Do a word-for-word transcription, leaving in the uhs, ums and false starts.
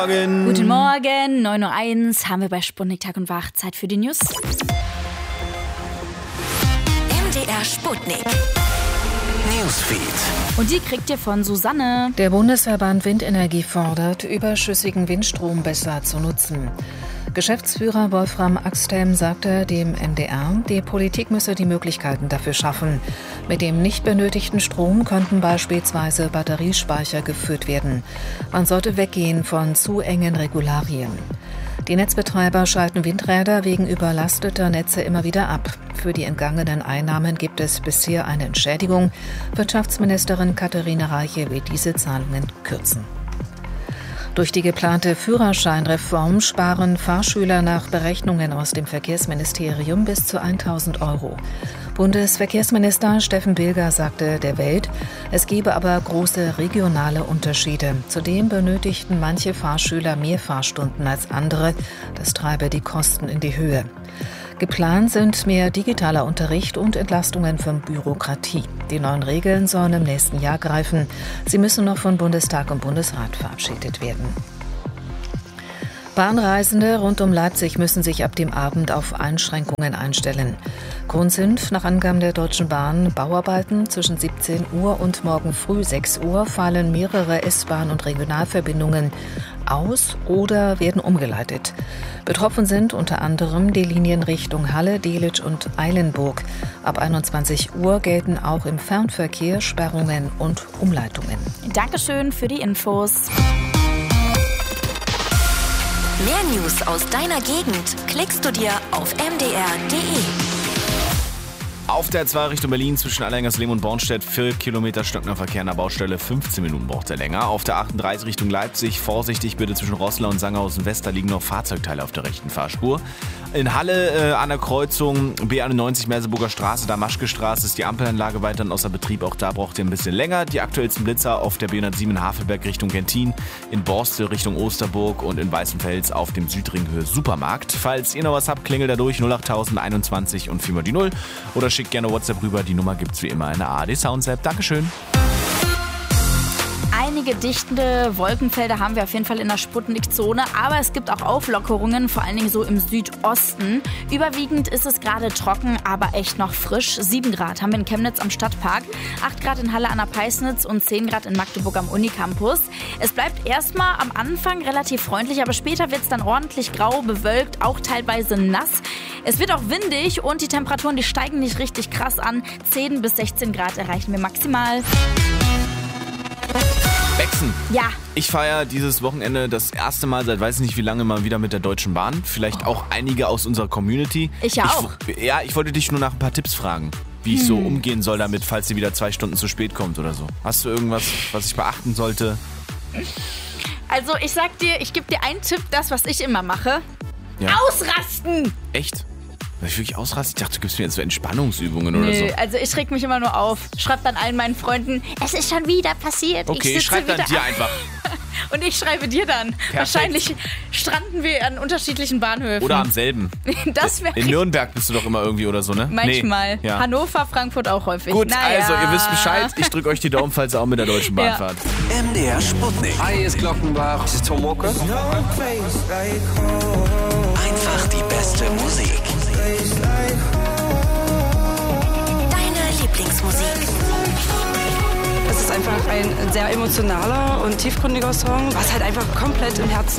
Morgen. Guten Morgen, neun Uhr eins haben wir bei Sputnik Tag und Wach. Zeit für die News. M D R Sputnik Newsfeed. Und die kriegt ihr von Susanne. Der Bundesverband Windenergie fordert, überschüssigen Windstrom besser zu nutzen. Geschäftsführer Wolfram Axthelm sagte dem M D R, die Politik müsse die Möglichkeiten dafür schaffen. Mit dem nicht benötigten Strom könnten beispielsweise Batteriespeicher gefüllt werden. Man sollte weggehen von zu engen Regularien. Die Netzbetreiber schalten Windräder wegen überlasteter Netze immer wieder ab. Für die entgangenen Einnahmen gibt es bisher eine Entschädigung. Wirtschaftsministerin Katharina Reiche will diese Zahlungen kürzen. Durch die geplante Führerscheinreform sparen Fahrschüler nach Berechnungen aus dem Verkehrsministerium bis zu tausend Euro. Bundesverkehrsminister Steffen Bilger sagte der Welt, es gebe aber große regionale Unterschiede. Zudem benötigten manche Fahrschüler mehr Fahrstunden als andere. Das treibe die Kosten in die Höhe. Geplant sind mehr digitaler Unterricht und Entlastungen von Bürokratie. Die neuen Regeln sollen im nächsten Jahr greifen. Sie müssen noch von Bundestag und Bundesrat verabschiedet werden. Bahnreisende rund um Leipzig müssen sich ab dem Abend auf Einschränkungen einstellen. Grund sind nach Angaben der Deutschen Bahn Bauarbeiten. Zwischen siebzehn Uhr und morgen früh sechs Uhr fallen mehrere S-Bahn- und Regionalverbindungen aus oder werden umgeleitet. Betroffen sind unter anderem die Linien Richtung Halle, Delitzsch und Eilenburg. Ab einundzwanzig Uhr gelten auch im Fernverkehr Sperrungen und Umleitungen. Dankeschön für die Infos. Mehr News aus deiner Gegend klickst du dir auf m d r punkt d e. Auf der zwei Richtung Berlin zwischen Allerheiligensleben und Bornstedt vier Kilometer stockender Verkehr an der Baustelle, fünfzehn Minuten braucht er länger. Auf der achtunddreißig Richtung Leipzig vorsichtig bitte zwischen Roßla und Sangerhausen West, da liegen noch Fahrzeugteile auf der rechten Fahrspur. In Halle äh, an der Kreuzung B einundneunzig Merseburger Straße, Damaschke Straße ist die Ampelanlage weiterhin außer Betrieb, auch da braucht ihr ein bisschen länger. Die aktuellsten Blitzer auf der B hundertsieben in Havelberg Richtung Gentin, in Borstel Richtung Osterburg und in Weißenfels auf dem Südring Höhe Supermarkt. Falls ihr noch was habt, klingelt da durch null acht tausend einundzwanzig und viermal die null oder schickt gerne WhatsApp rüber, die Nummer gibt's wie immer in der A R D Sounds App. Dankeschön. Einige dichte Wolkenfelder haben wir auf jeden Fall in der Sputnik-Zone, aber es gibt auch Auflockerungen, vor allen Dingen so im Südosten. Überwiegend ist es gerade trocken, aber echt noch frisch. sieben Grad haben wir in Chemnitz am Stadtpark, acht Grad in Halle an der Peisnitz und zehn Grad in Magdeburg am Unicampus. Es bleibt erstmal am Anfang relativ freundlich, aber später wird es dann ordentlich grau, bewölkt, auch teilweise nass. Es wird auch windig und die Temperaturen, die steigen nicht richtig krass an. zehn bis sechzehn Grad erreichen wir maximal. Bexen. Ja. Ich feiere dieses Wochenende das erste Mal seit weiß nicht wie lange mal wieder mit der Deutschen Bahn. Vielleicht auch einige aus unserer Community. Ich auch. Ich, ja, ich wollte dich nur nach ein paar Tipps fragen, wie ich hm. so umgehen soll damit, falls sie wieder zwei Stunden zu spät kommt oder so. Hast du irgendwas, was ich beachten sollte? Also ich sag dir, ich gebe dir einen Tipp, das, was ich immer mache. Ja. Ausrasten! Echt? Soll ich wirklich ausrasten? Ich dachte, du gibst mir jetzt so Entspannungsübungen Nö, oder so. Also ich reg mich immer nur auf. Schreib dann allen meinen Freunden, es ist schon wieder passiert. Okay, ich schreib dann dir einfach. Und ich schreibe dir dann. Perfekt. Wahrscheinlich stranden wir an unterschiedlichen Bahnhöfen. Oder am selben. Das wäre In Nürnberg bist du doch immer irgendwie oder so, ne? Manchmal. Nee. Ja. Hannover, Frankfurt auch häufig. Gut, naja. also ihr wisst Bescheid. Ich drücke euch die Daumen, falls ihr auch mit der Deutschen Bahn Ja. fahrt. M D R Sputnik. Hi, hier ist Glockenbach. Das ist Tom Walker. Einfach die beste Musik. Deine Lieblingsmusik. Es ist einfach ein sehr emotionaler und tiefgründiger Song, was halt einfach komplett im Herzen